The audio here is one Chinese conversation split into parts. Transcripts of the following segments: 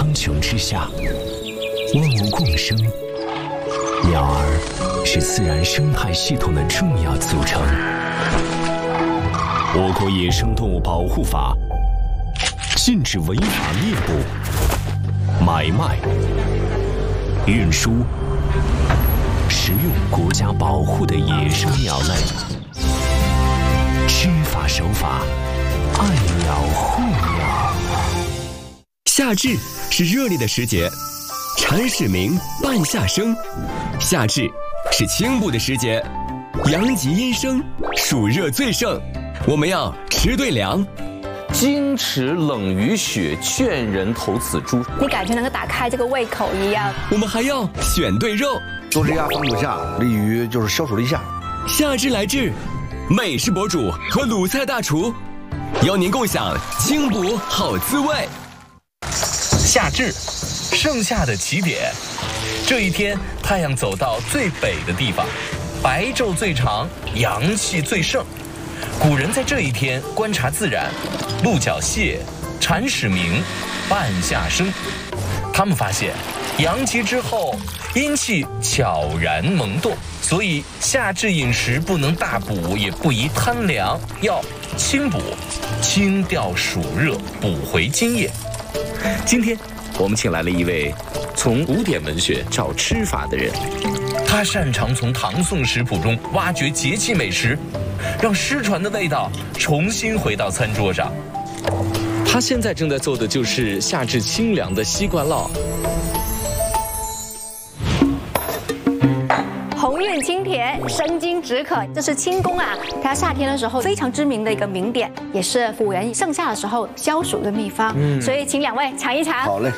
苍穹之下，万物共生。鸟儿是自然生态系统的重要组成。我国野生动物保护法禁止违法猎捕、买卖、运输、食用国家保护的野生鸟类。知法守法，爱鸟护鸟。 夏至是热烈的时节，蝉始鸣，半夏生。夏至是清补的时节，阳极阴生，暑热最盛。我们要吃对粮。 矜持冷雨雪，劝人投此株。 你感觉能够打开这个胃口一样。 我们还要选对肉。 多吃鸭防暑夏，利于就是消暑立夏。 夏至来至，美食博主和鲁菜大厨邀您共享清补好滋味。 夏至，盛夏的起点。这一天，太阳走到最北的地方，白昼最长，阳气最盛。古人在这一天观察自然，鹿角谢，蝉始鸣，半夏生。他们发现，阳极之后，阴气悄然萌动，所以夏至饮食不能大补，也不宜贪凉，要清补，清掉暑热，补回津液。今天我们请来了一位从古典文学找吃法的人，他擅长从唐宋食谱中挖掘节气美食，让失传的味道重新回到餐桌上。他现在正在做的就是夏至清凉的西瓜烙。 红润清甜，生津止渴，这是清宫啊，它夏天的时候非常知名的一个名点，也是古人盛夏的时候消暑的秘方。所以请两位尝一尝。 好嘞。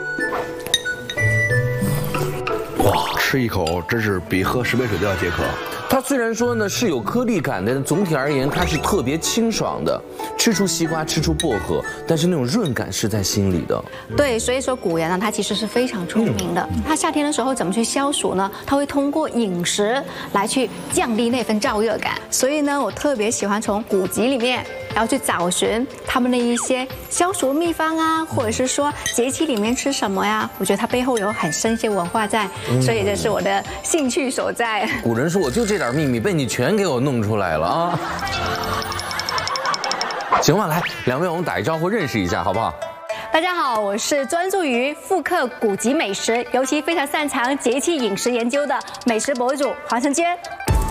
哇，吃一口真是比喝10杯水都要解渴。 它虽然说呢是有颗粒感的，总体而言它是特别清爽的，吃出西瓜，吃出薄荷，但是那种润感是在心里的。 对，所以说古人呢，他其实是非常聪明的。他夏天的时候怎么去消暑呢？他会通过饮食来去降低那份燥热感。所以呢，我特别喜欢从古籍里面，然后去找寻他们的一些消暑秘方啊，或者是说节气里面吃什么呀？我觉得它背后有很深些文化在，所以这是我的兴趣所在。 古人说我就这点秘密被你全给我弄出来了啊！行吧，来，两位我们打一招呼，认识一下好不好？ 大家好，我是专注于复刻古籍美食，尤其非常擅长节气饮食研究的美食博主黄承娟。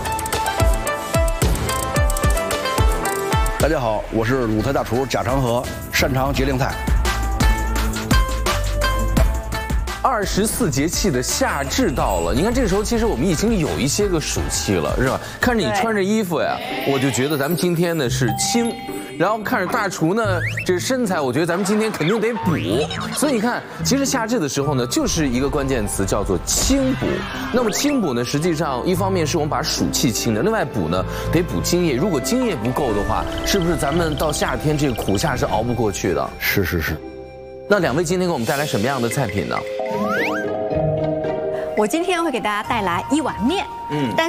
大家好，我是鲁菜大厨贾长河，擅长节令菜。 24节气的夏至到了，你看这时候其实我们已经有一些个暑气了，是吧？看着你穿着衣服呀，我就觉得咱们今天呢是清。然后看着大厨呢，这身材，我觉得咱们今天肯定得补。所以你看，其实夏至的时候呢，就是一个关键词叫做清补。那么清补呢，实际上一方面是我们把暑气清的，另外补呢得补津液。如果津液不够的话，是不是咱们到夏天这个苦夏是熬不过去的？ 是是是。 那两位今天给我们带来什么样的菜品呢？ 我今天会给大家带来一碗面，但